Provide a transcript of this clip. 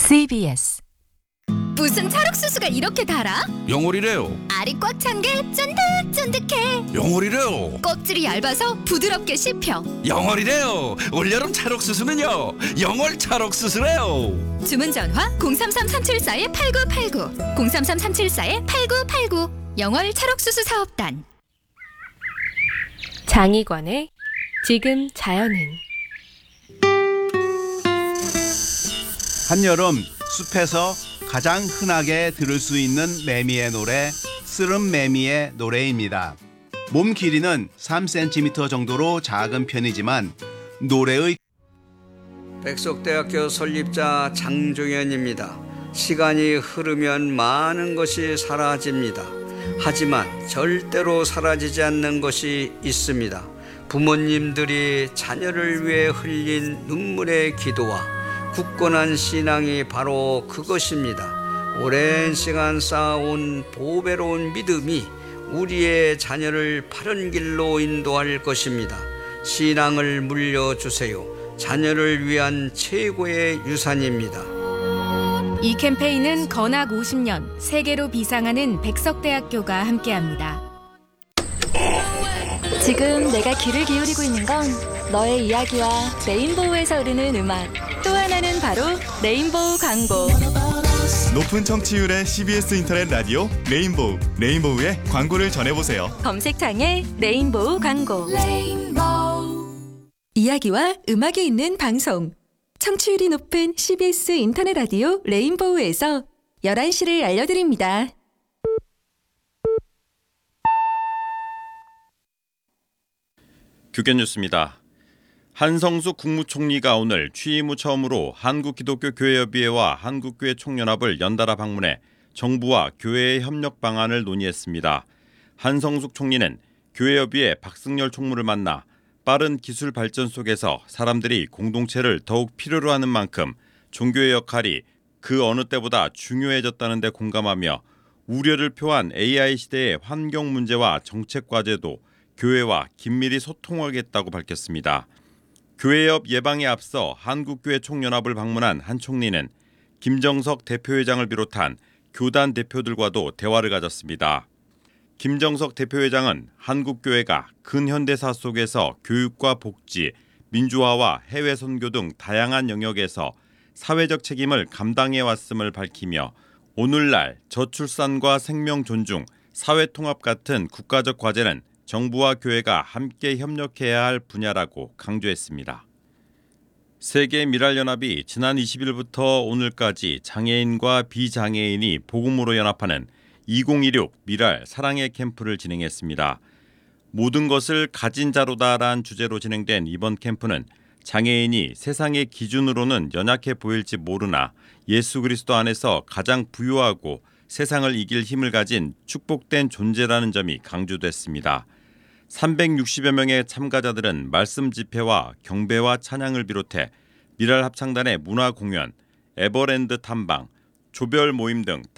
CBS. 무슨 찰옥수수가 이렇게 달아? 영월이래요. 알이 꽉 찬 게 쫀득쫀득해. 영월이래요. 껍질이 얇아서 부드럽게 씹혀. 영월이래요. 올여름 찰옥수수는요, 영월 찰옥수수래요. 주문 전화 033-374-8989 033-374-8989 영월 찰옥수수 사업단. 장희관의 지금 자연은. 한여름 숲에서 가장 흔하게 들을 수 있는 매미의 노래, 쓰름매미의 노래입니다. 몸 길이는 3cm 정도로 작은 편이지만 노래의 백석대학교 설립자 장종현입니다. 시간이 흐르면 많은 것이 사라집니다. 하지만 절대로 사라지지 않는 것이 있습니다. 부모님들이 자녀를 위해 흘린 눈물의 기도와 굳건한 신앙이 바로 그것입니다. 오랜 시간 쌓아온 보배로운 믿음이 우리의 자녀를 바른 길로 인도할 것입니다. 신앙을 물려주세요. 자녀를 위한 최고의 유산입니다. 이 캠페인은 건학 50년 세계로 비상하는 백석대학교가 함께합니다. 지금 내가 귀를 기울이고 있는 건 너의 이야기와 레인보우에서 흐르는 음악, 또 하나는 바로 레인보우 광고. 높은 청취율의 CBS 인터넷 라디오 레인보우, 레인보우의 광고를 전해보세요. 검색창에 레인보우 광고. 이야기와 음악이 있는 방송, 청취율이 높은 CBS 인터넷 라디오 레인보우에서 11시를 알려드립니다. 규견 뉴스입니다. 한성숙 국무총리가 오늘 취임 후 처음으로 한국기독교교회협의회와 한국교회 총연합을 연달아 방문해 정부와 교회의 협력 방안을 논의했습니다. 한성숙 총리는 교회협의회 박승열 총무를 만나 빠른 기술 발전 속에서 사람들이 공동체를 더욱 필요로 하는 만큼 종교의 역할이 그 어느 때보다 중요해졌다는 데 공감하며 우려를 표한 AI 시대의 환경 문제와 정책 과제도 교회와 긴밀히 소통하겠다고 밝혔습니다. 교회협 예방에 앞서 한국교회 총연합을 방문한 한 총리는 김정석 대표회장을 비롯한 교단 대표들과도 대화를 가졌습니다. 김정석 대표회장은 한국교회가 근현대사 속에서 교육과 복지, 민주화와 해외 선교 등 다양한 영역에서 사회적 책임을 감당해 왔음을 밝히며 오늘날 저출산과 생명 존중, 사회 통합 같은 국가적 과제는 정부와 교회가 함께 협력해야 할 분야라고 강조했습니다. 세계미랄연합이 지난 20일부터 오늘까지 장애인과 비장애인이 복음으로 연합하는 2016 미랄 사랑의 캠프를 진행했습니다. 모든 것을 가진 자로다라는 주제로 진행된 이번 캠프는 장애인이 세상의 기준으로는 연약해 보일지 모르나 예수 그리스도 안에서 가장 부유하고 세상을 이길 힘을 가진 축복된 존재라는 점이 강조됐습니다. 360여 명의 참가자들은 말씀 집회와 경배와 찬양을 비롯해 미랄 합창단의 문화 공연, 에버랜드 탐방, 조별 모임 등